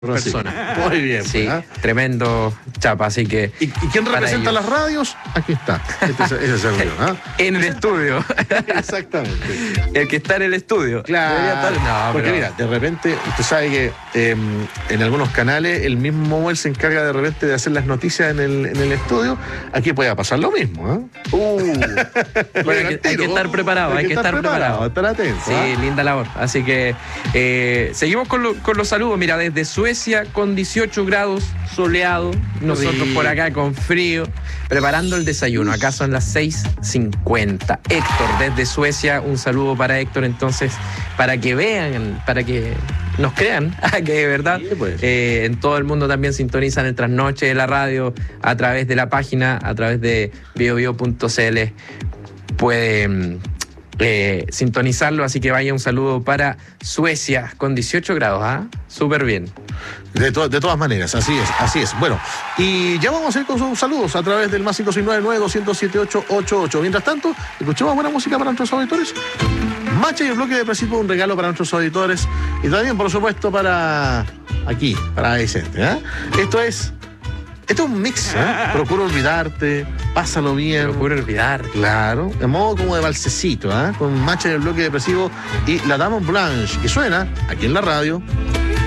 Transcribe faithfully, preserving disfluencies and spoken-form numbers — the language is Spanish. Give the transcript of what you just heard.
persona. Muy bien. Sí, pues, ¿eh? Tremendo chapa, así que... ¿Y, y quién representa ellos. las radios? Aquí está. Este es, ese es el mío, ¿eh? En el estudio. Exactamente. El que está en el estudio. Claro. Debería estar- No, porque pero- mira, de repente, usted sabe que eh, en algunos canales el mismo Momuel se encarga de repente de hacer las noticias en el, en el estudio. Aquí puede pasar lo mismo, ¿eh? Uh, bueno, hay, que, hay que estar preparado, hay que estar preparado. estar atento. Sí, ¿eh? linda labor. Así que eh, seguimos con, lo- con los saludos. Mira, desde Suecia con dieciocho grados, soleado. Nosotros Sí. por acá con frío, preparando el desayuno. Acá son las seis cincuenta. Héctor, desde Suecia, un saludo para Héctor. Entonces, para que vean, para que nos crean que de verdad Sí, pues. eh, en todo el mundo también sintonizan el trasnoche de la radio a través de la página, a través de bio bio punto c l. Puede eh, sintonizarlo, así que vaya un saludo para Suecia con dieciocho grados, ¿ah? Súper bien. De, to- de todas maneras, así es, así es. Bueno, y ya vamos a ir con sus saludos a través del más cinco seis nueve nueve dos cero siete ocho ocho ocho. Mientras tanto, escuchemos buena música para nuestros auditores. Macha y el bloque de Precipo, un regalo para nuestros auditores. Y también, por supuesto, para aquí, para Vicente, ¿eh? Esto es. Esto es un mix, ¿eh? Procura olvidarte, pásalo bien. Procuro olvidar. Claro, en modo como de balsecito, ¿eh? Con Macha y el bloque depresivo y la Dame Blanche, que suena aquí en la radio.